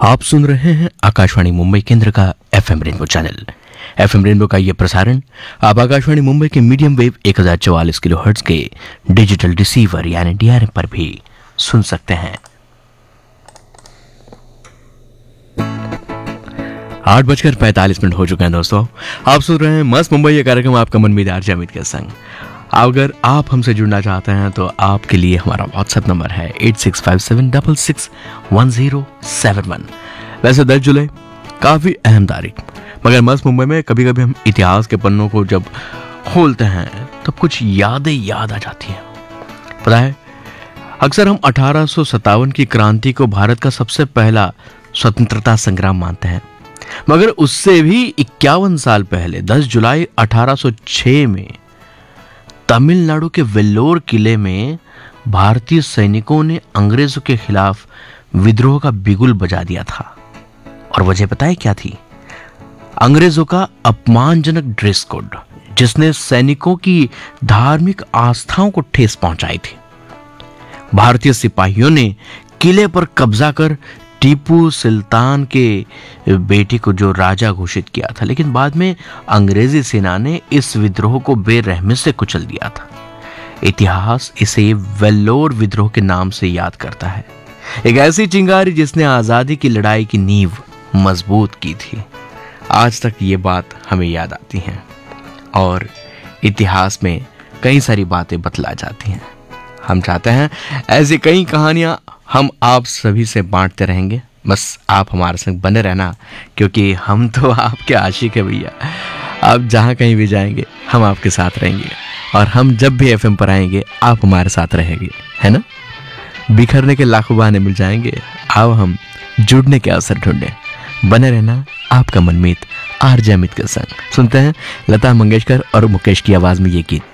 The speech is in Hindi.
आप सुन रहे हैं आकाशवाणी मुंबई केंद्र का FM rainbow channel. FM rainbow का ये प्रसारण आप आकाशवाणी मुंबई के मीडियम वेव 1044 किलोहर्ट्ज के डिजिटल रिसीवर यानी डीआरएम पर भी सुन सकते हैं। 8:45 हो चुके हैं दोस्तों। आप सुन रहे हैं मस्त मुंबई, ये कार्यक्रम आपका मनमीत आरजे अमित के संग। अगर आप हमसे जुड़ना चाहते हैं तो आपके लिए हमारा व्हाट्सएप नंबर है 8657661071। वैसे 10 जुलाई काफी अहम तारीख, मगर मस्त मुंबई में कभी कभी हम इतिहास के पन्नों को जब खोलते हैं तब कुछ यादें याद आ जाती हैं। पता है, अक्सर हम 1857 की क्रांति को भारत का सबसे पहला स्वतंत्रता संग्राम मानते हैं, मगर उससे भी 51 साल पहले 10 जुलाई 1806 में तमिलनाडु के वेल्लोर किले में भारतीय सैनिकों ने अंग्रेजों के खिलाफ विद्रोह का बिगुल बजा दिया था। और वजह पता है क्या थी? अंग्रेजों का अपमानजनक ड्रेस कोड, जिसने सैनिकों की धार्मिक आस्थाओं को ठेस पहुंचाई थी। भारतीय सिपाहियों ने किले पर कब्जा कर टीपू सुल्तान के बेटे को जो राजा घोषित किया था, लेकिन बाद में अंग्रेजी सेना ने इस विद्रोह को बेरहमी से कुचल दिया था। इतिहास इसे वेल्लोर विद्रोह के नाम से याद करता है, एक ऐसी चिंगारी जिसने आजादी की लड़ाई की नींव मजबूत की थी। आज तक ये बात हमें याद आती है और इतिहास में कई सारी बातें बतला जाती हैं। हम चाहते हैं ऐसी कई कहानियां हम आप सभी से बांटते रहेंगे। बस आप हमारे संग बने रहना, क्योंकि हम तो आपके आशिक है भैया। आप जहाँ कहीं भी जाएंगे हम आपके साथ रहेंगे, और हम जब भी एफएम पर आएंगे आप हमारे साथ रहेंगे, है ना? बिखरने के लाखों बहाने मिल जाएंगे, आओ हम जुड़ने के अवसर ढूंढें। बने रहना, आपका मनमीत आरजे अमित के संग। सुनते हैं लता मंगेशकर और मुकेश की आवाज में ये गीत।